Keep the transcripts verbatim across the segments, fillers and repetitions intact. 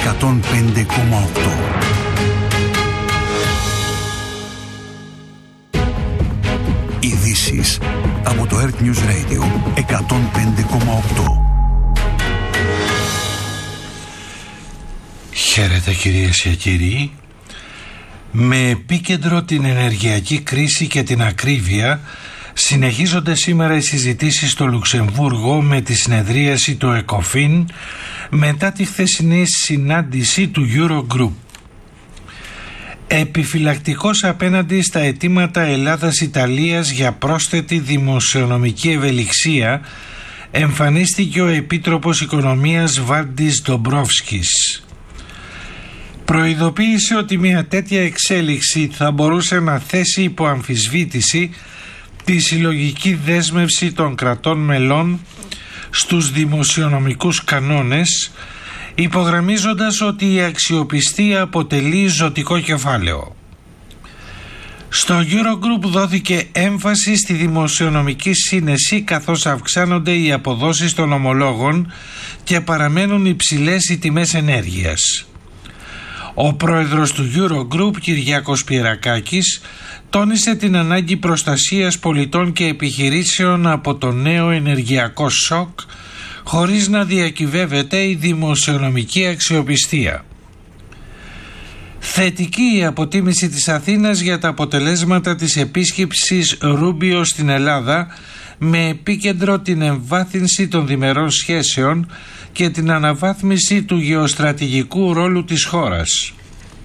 εκατόν πέντε κόμμα οκτώ. Ειδήσεις από το Earth News Radio εκατόν πέντε κόμμα οκτώ. Χαίρετε κυρίες και κύριοι. Με επίκεντρο την ενεργειακή κρίση και την ακρίβεια, συνεχίζονται σήμερα οι συζητήσεις στο Λουξεμβούργο με τη συνεδρίαση του ΕΚΟΦΗΝ μετά τη χθεσινή συνάντηση του Eurogroup. Επιφυλακτικός απέναντι στα αιτήματα Ελλάδας-Ιταλίας για πρόσθετη δημοσιονομική ευελιξία εμφανίστηκε ο Επίτροπος Οικονομίας Βάλντις Ντομπρόφσκης. Προειδοποίησε ότι μια τέτοια εξέλιξη θα μπορούσε να θέσει υπό αμφισβήτηση τη συλλογική δέσμευση των κρατών μελών στους δημοσιονομικούς κανόνες, υπογραμμίζοντας ότι η αξιοπιστία αποτελεί ζωτικό κεφάλαιο. Στο Eurogroup δόθηκε έμφαση στη δημοσιονομική σύνεση, καθώς αυξάνονται οι αποδόσεις των ομολόγων και παραμένουν υψηλές οι τιμές ενέργειας. Ο πρόεδρος του Eurogroup, Κυριάκος Πιερακάκης, τόνισε την ανάγκη προστασίας πολιτών και επιχειρήσεων από το νέο ενεργειακό σοκ, χωρίς να διακυβεύεται η δημοσιονομική αξιοπιστία. Θετική η αποτίμηση της Αθήνας για τα αποτελέσματα της επίσκεψης Ρούμπιο στην Ελλάδα, με επίκεντρο την εμβάθυνση των διμερών σχέσεων και την αναβάθμιση του γεωστρατηγικού ρόλου της χώρας.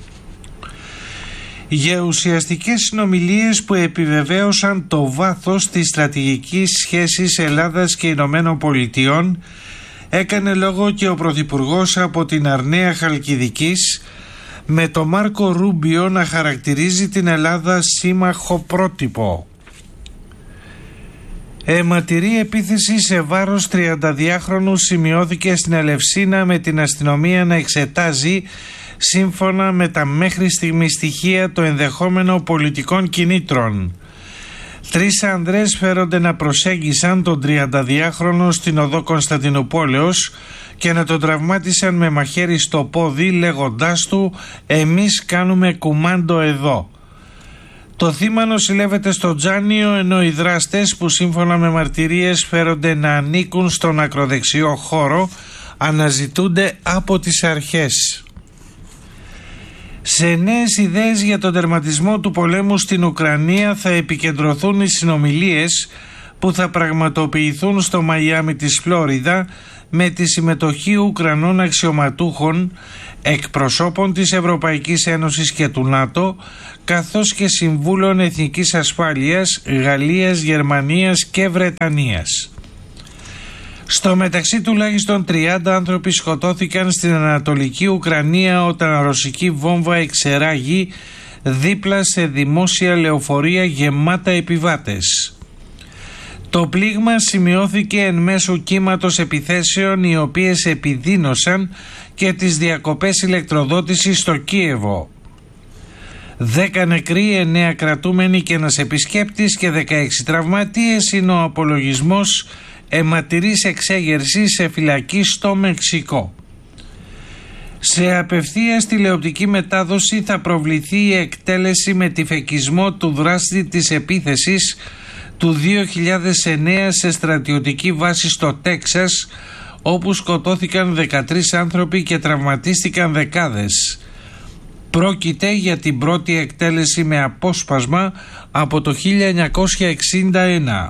Γεωσιαστικές συνομιλίες που επιβεβαίωσαν το βάθος της στρατηγικής σχέσης Ελλάδας και Ηνωμένων Πολιτειών έκανε λόγο και ο Πρωθυπουργός από την Αρναία Χαλκιδικής, με τον Μάρκο Ρούμπιο να χαρακτηρίζει την Ελλάδα σύμμαχο πρότυπο. Αιματηρή επίθεση σε βάρος τριανταδυάχρονου σημειώθηκε στην Ελευσίνα, με την αστυνομία να εξετάζει σύμφωνα με τα μέχρι στιγμή στοιχεία το ενδεχόμενο πολιτικών κινήτρων. Τρεις άνδρες φέρονται να προσέγγισαν τον τριανταδυάχρονο στην οδό Κωνσταντινουπόλεως και να τον τραυμάτισαν με μαχαίρι στο πόδι, λέγοντάς του «Εμείς κάνουμε κουμάντο εδώ». Το θύμα νοσηλεύεται στο Τζάνιο, ενώ οι δράστες, που σύμφωνα με μαρτυρίες φέρονται να ανήκουν στον ακροδεξιό χώρο, αναζητούνται από τις αρχές. Σε νέες ιδέες για τον τερματισμό του πολέμου στην Ουκρανία θα επικεντρωθούν οι συνομιλίες που θα πραγματοποιηθούν στο Μαϊάμι της Φλόριδα, με τη συμμετοχή Ουκρανών αξιωματούχων, εκπροσώπων της Ευρωπαϊκής Ένωσης και του ΝΑΤΟ, καθώς και συμβούλων εθνικής ασφάλειας Γαλλίας, Γερμανίας και Βρετανίας. Στο μεταξύ, τουλάχιστον τριάντα άνθρωποι σκοτώθηκαν στην Ανατολική Ουκρανία όταν ρωσική βόμβα εξεράγει δίπλα σε δημόσια λεωφορεία γεμάτα επιβάτες. Το πλήγμα σημειώθηκε εν μέσω κύματος επιθέσεων, οι οποίες επιδίνωσαν και τις διακοπές ηλεκτροδότησης στο Κίεβο. Δέκα νεκροί, εννέα κρατούμενοι και ένας επισκέπτης και δεκαέξι τραυματίες είναι ο απολογισμός αιματηρής εξέγερσης σε φυλακή στο Μεξικό. Σε απευθείας τηλεοπτική μετάδοση θα προβληθεί η εκτέλεση με τυφεκισμό του δράστη της επίθεσης του δύο χιλιάδες εννέα σε στρατιωτική βάση στο Τέξας, όπου σκοτώθηκαν δεκατρείς άνθρωποι και τραυματίστηκαν δεκάδες. Πρόκειται για την πρώτη εκτέλεση με απόσπασμα από το χίλια εννιακόσια εξήντα ένα.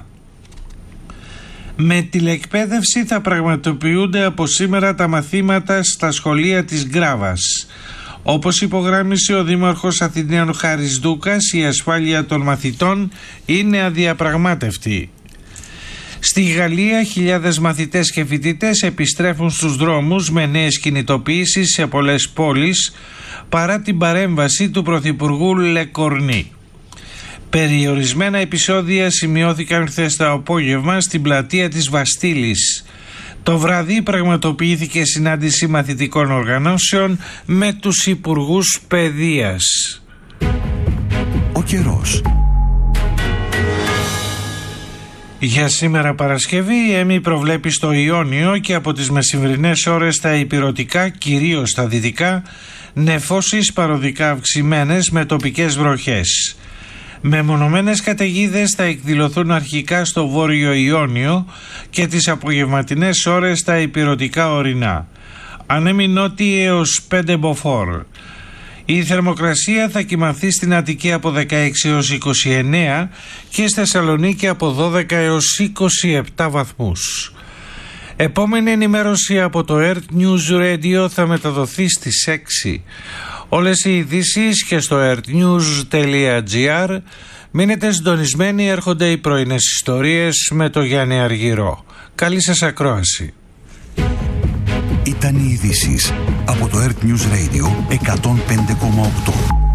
Με τηλεκπαίδευση θα πραγματοποιούνται από σήμερα τα μαθήματα στα σχολεία της Γκράβας. Όπως υπογράμμισε ο Δήμαρχος Αθηναίων Χάρης Δούκας, η ασφάλεια των μαθητών είναι αδιαπραγμάτευτη. Στη Γαλλία, χιλιάδες μαθητές και φοιτητές επιστρέφουν στους δρόμους με νέες κινητοποιήσεις σε πολλές πόλεις, παρά την παρέμβαση του Πρωθυπουργού Λεκορνή. Περιορισμένα επεισόδια σημειώθηκαν χθες το απόγευμα στην πλατεία της Βαστίλης. Το βράδυ πραγματοποιήθηκε συνάντηση μαθητικών οργανώσεων με τους υπουργούς παιδείας. Ο καιρός. Για σήμερα Παρασκευή, η ΕΜΗ προβλέπει στο Ιόνιο και από τις μεσημβρινές ώρες στα ηπειρωτικά, κυρίως στα δυτικά, νεφώσεις παροδικά αυξημένες με τοπικές βροχές. Μεμονωμένες καταιγίδες θα εκδηλωθούν αρχικά στο Βόρειο Ιόνιο και τις απογευματινές ώρες στα ηπειρωτικά ορεινά. Ανέμοι νότιοι έως πέντε μποφόρ. Η θερμοκρασία θα κυμανθεί στην Αττική από δεκαέξι έως είκοσι εννέα και στη Θεσσαλονίκη από δώδεκα έως είκοσι επτά βαθμούς. Επόμενη ενημέρωση από το Earth News Radio θα μεταδοθεί στις έξι. Όλες οι ειδήσεις και στο earthnews τελεία gr. Μείνετε συντονισμένοι, έρχονται οι πρωινές ιστορίες με το Γιάννη Αργυρό. Καλή σας ακρόαση. Ήταν οι ειδήσεις από το Earth News Radio εκατόν πέντε κόμμα οκτώ.